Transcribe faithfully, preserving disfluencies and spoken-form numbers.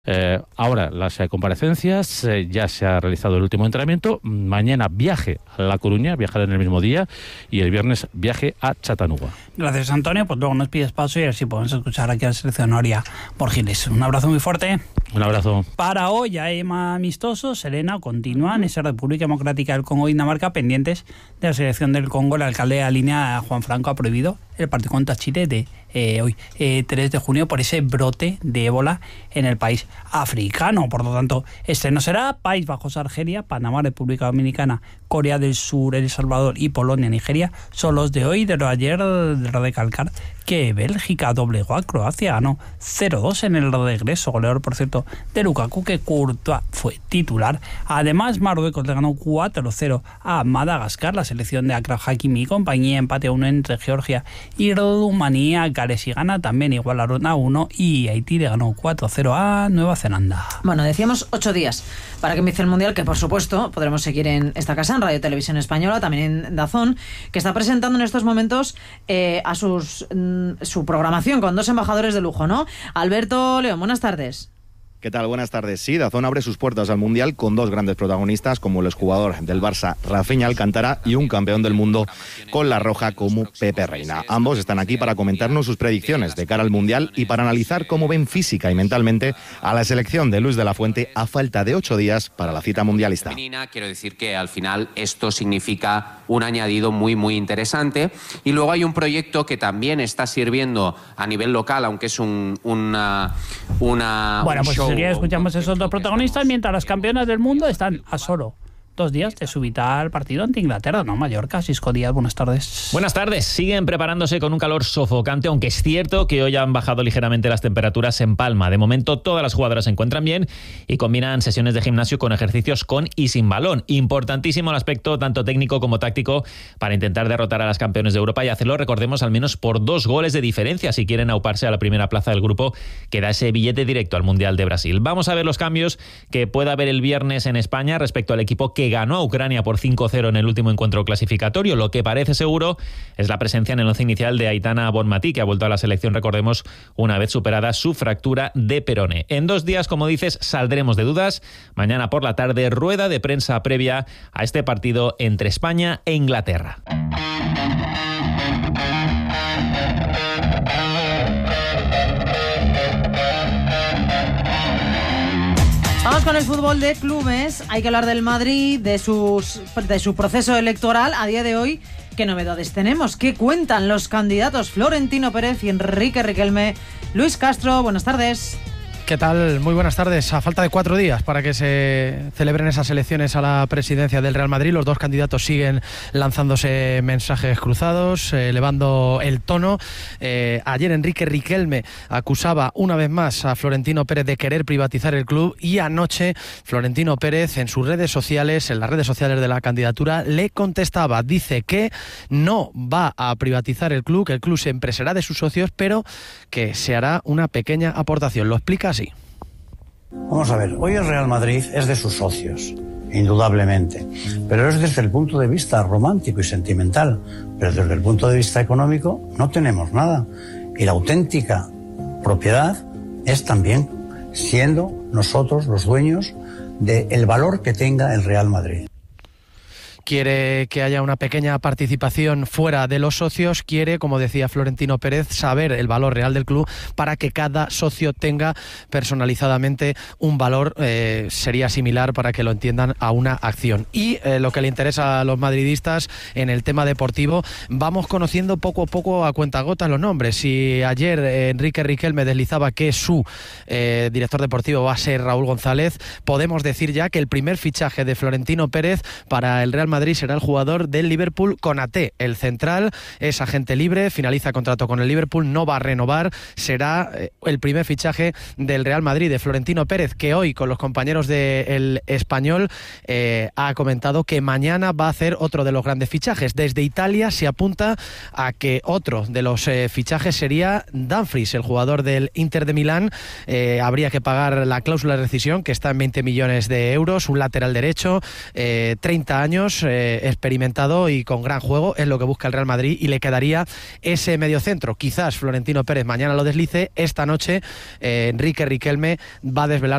Eh, ahora las eh, comparecencias, eh, ya se ha realizado el último entrenamiento. Mañana viaje a La Coruña, viajará en el mismo día, y el viernes viaje a Chattanooga. Gracias, Antonio. Pues luego nos pides paso y así podemos escuchar aquí a la seleccionaria Borgiles. Un abrazo muy fuerte. Un abrazo. Para hoy, ya hay más amistosos. Serena continúa en esa República Democrática del Congo y Dinamarca pendientes de la selección del Congo. El alcalde de la línea, Juan Franco, ha prohibido el partido contra Chile de eh, hoy, eh, tres de junio, por ese brote de ébola en el país africano. Por lo tanto, este no será. País Bajos, Argelia, Panamá, República Dominicana, Corea del Sur, El Salvador y Polonia, Nigeria son los de hoy. De lo de ayer, de recalcar que Bélgica doblegó a Croacia, ganó cero dos en el regreso, goleador, por cierto, de Lukaku, que Courtois fue titular. Además, Marruecos le ganó cuatro cero a Madagascar, la selección de Achraf Hakimi y compañía, empate a uno entre Georgia y Rumanía. Gales y Ghana también igualaron a uno, y Haití le ganó cuatro cero a Nueva Zelanda. Bueno, decíamos ocho días para que empiece el Mundial, que por supuesto podremos seguir en esta casa, en Radio Televisión Española, también en DAZN, que está presentando en estos momentos eh, a sus su programación con dos embajadores de lujo, ¿no? Alberto León, buenas tardes. ¿Qué tal? Buenas tardes. Sí, DAZN abre sus puertas al Mundial con dos grandes protagonistas, como el exjugador del Barça, Rafinha Alcántara, y un campeón del mundo con la roja como Pepe Reina. Ambos están aquí para comentarnos sus predicciones de cara al Mundial y para analizar cómo ven física y mentalmente a la selección de Luis de la Fuente a falta de ocho días para la cita mundialista. Quiero decir que al final esto significa un añadido muy, muy interesante. Y luego hay un proyecto que también está sirviendo a nivel local, aunque es un, una, una, bueno, un pues show. Si quieres, escuchamos esos dos protagonistas, mientras las campeonas del mundo están a solo dos días de su vital partido ante Inglaterra, ¿no? Mallorca. Cisco Díaz, buenas tardes. Buenas tardes. Siguen preparándose con un calor sofocante, aunque es cierto que hoy han bajado ligeramente las temperaturas en Palma. De momento, todas las jugadoras se encuentran bien y combinan sesiones de gimnasio con ejercicios con y sin balón. Importantísimo el aspecto tanto técnico como táctico para intentar derrotar a las campeones de Europa y hacerlo, recordemos, al menos por dos goles de diferencia si quieren auparse a la primera plaza del grupo que da ese billete directo al Mundial de Brasil. Vamos a ver los cambios que pueda haber el viernes en España respecto al equipo que ganó a Ucrania por cinco cero en el último encuentro clasificatorio. Lo que parece seguro es la presencia en el once inicial de Aitana Bonmatí, que ha vuelto a la selección, recordemos, una vez superada su fractura de peroné. En dos días, como dices, saldremos de dudas. Mañana por la tarde, rueda de prensa previa a este partido entre España e Inglaterra. Vamos con el fútbol de clubes. Hay que hablar del Madrid, de, sus, de su proceso electoral a día de hoy. ¿Qué novedades tenemos? ¿Qué cuentan los candidatos Florentino Pérez y Enrique Riquelme? Luis Castro, buenas tardes. ¿Qué tal? Muy buenas tardes. A falta de cuatro días para que se celebren esas elecciones a la presidencia del Real Madrid, los dos candidatos siguen lanzándose mensajes cruzados, eh, elevando el tono. Eh, ayer Enrique Riquelme acusaba una vez más a Florentino Pérez de querer privatizar el club, y anoche Florentino Pérez en sus redes sociales, en las redes sociales de la candidatura, le contestaba. Dice que no va a privatizar el club, que el club siempre será de sus socios, pero que se hará una pequeña aportación. Lo explica así. Vamos a ver, hoy el Real Madrid es de sus socios, indudablemente, pero es desde el punto de vista romántico y sentimental, pero desde el punto de vista económico no tenemos nada, y la auténtica propiedad es también siendo nosotros los dueños del valor que tenga el Real Madrid. Quiere que haya una pequeña participación fuera de los socios, quiere, como decía Florentino Pérez, saber el valor real del club para que cada socio tenga personalizadamente un valor, eh, sería similar, para que lo entiendan, a una acción. Y eh, lo que le interesa a los madridistas en el tema deportivo, vamos conociendo poco a poco a cuentagotas los nombres. Si ayer eh, Enrique Riquelme deslizaba que su eh, director deportivo va a ser Raúl González, podemos decir ya que el primer fichaje de Florentino Pérez para el Real Madrid será el jugador del Liverpool, Konaté. El central es agente libre, finaliza contrato con el Liverpool, no va a renovar, será eh, el primer fichaje del Real Madrid de Florentino Pérez, que hoy con los compañeros del Español eh, ha comentado que mañana va a hacer otro de los grandes fichajes. Desde Italia se apunta a que otro de los eh, fichajes sería Dumfries, el jugador del Inter de Milán. Eh, habría que pagar la cláusula de rescisión, que está en veinte millones de euros, un lateral derecho, eh, treinta años, años, eh, experimentado y con gran juego, es lo que busca el Real Madrid, y le quedaría ese mediocentro. Quizás Florentino Pérez mañana lo deslice, esta noche eh, Enrique Riquelme va a desvelar